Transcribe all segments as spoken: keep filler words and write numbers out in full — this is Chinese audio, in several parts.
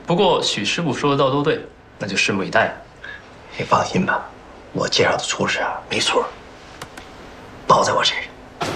不过许师傅说的倒都对，那就拭目以待。 你放心吧，我介绍的厨师啊，没错，包在我身上。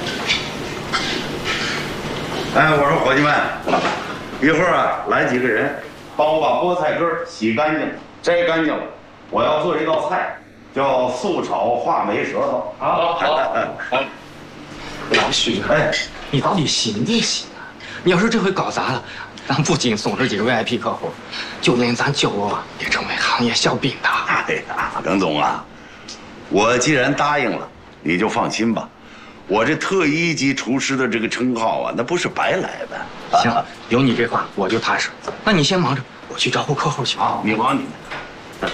哎，我说伙计们，一会儿啊来几个人，帮我把菠菜根洗干净、摘干净了。我要做一道菜，叫素炒话梅舌头。 好，好，好。老许，哎，你到底行不行啊？你要是这回搞砸了，咱不仅损失几个 V I P 客户，就连咱酒窝也成为行业笑柄的。 哎呀，耿总啊，我既然答应了，你就放心吧。我这特一级厨师的这个称号啊，那不是白来的。 行，有你这话我就踏实。那你先忙着，我去招呼客户去。 啊，你忙你的。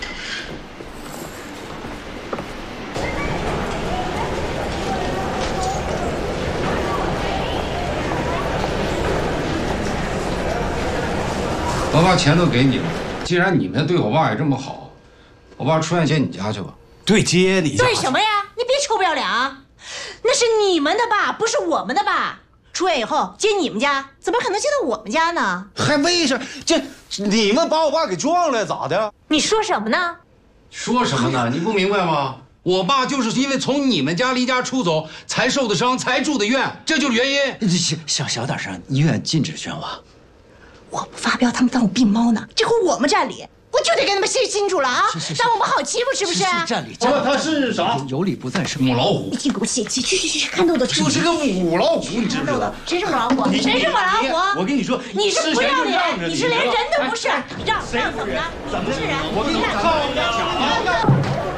我把钱都给你了，既然你们对我爸也这么好，我爸出院接你家去吧。 对，接你家。 对什么呀？你别臭不要脸啊！那是你们的爸，不是我们的爸。出院以后接你们家，怎么可能接到我们家呢？ 还为啥？这你们把我爸给撞了，咋的？ 你说什么呢？ 说什么呢？你不明白吗？我爸就是因为从你们家离家出走，才受的伤，才住的院，这就是原因。 小小小点声，医院禁止喧哗。 我不发飙，他们当我病猫呢。这回我们占理，我就得跟他们写清楚了啊！当我们好欺负是不是？ 占理。 我他是啥？ 有理不在是母老虎。 你净给我写记，去去去，看豆豆去。 就是个母老虎，你知不知道？ 谁是母老虎？谁是母老虎？ 我跟你说， 你是不要脸，你是连人都不是，让让怎么着？怎么是人？ 我跟你看。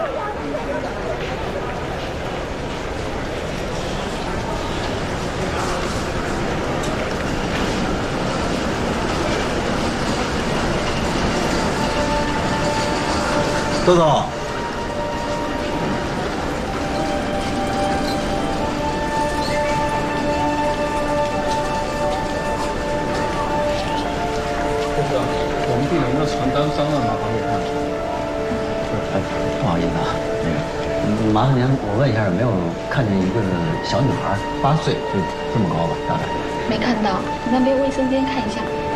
豆豆， 我们病人的传单三万，麻烦给看。 哎，不好意思啊，那个，麻烦您，我问一下，有没有看见一个小女孩，八岁，就这么高吧，大概？ 没看到，你那边卫生间看一下。